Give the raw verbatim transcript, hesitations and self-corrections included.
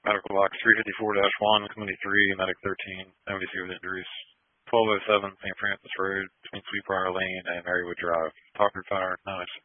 Medical box three fifty-four dash one, Committee three, Medic thirteen, M V C with injuries. twelve oh seven, Saint Francis Road, between Sweetbriar Lane and Marywood Drive. Talk or fire, nice.